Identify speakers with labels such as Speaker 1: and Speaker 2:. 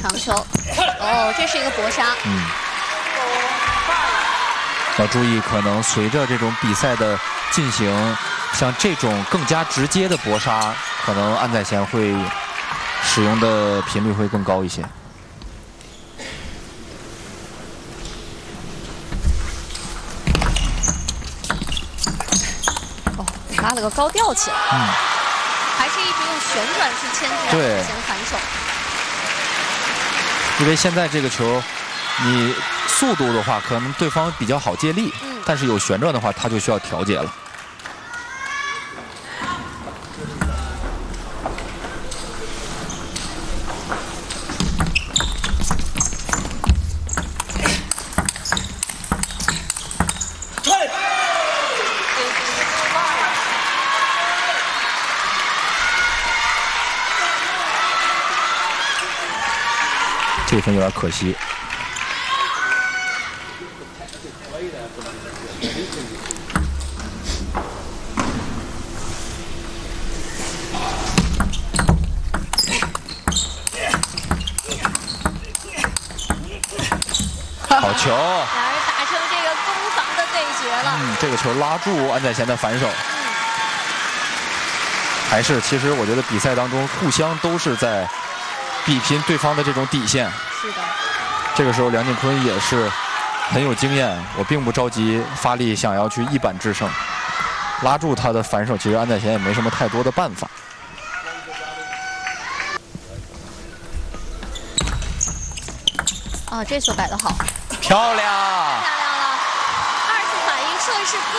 Speaker 1: 长球。哦，这是一个搏杀。
Speaker 2: 要注意，可能随着这种比赛的进行，像这种更加直接的搏杀，可能安宰贤会使用的频率会更高一些。
Speaker 1: 哦，拉了个高吊起来。还是一直用旋转去牵制安宰贤的反手。
Speaker 2: 因为现在这个球，你速度的话，可能对方比较好借力，但是有旋转的话，他就需要调节了。这分有点可惜。好球！
Speaker 1: 俩人打成这个攻防的对决了。
Speaker 2: 这个球拉住安宰贤的反手。还是，其实我觉得比赛当中互相都是在比拼对方的这种底线。
Speaker 1: 是的。
Speaker 2: 这个时候梁靖昆也是很有经验，我并不着急发力，想要去一板制胜，拉住他的反手。其实安宰贤也没什么太多的办法。
Speaker 1: 啊，这球摆得好，
Speaker 2: 漂亮！
Speaker 1: 漂亮了！2次反应，顺势。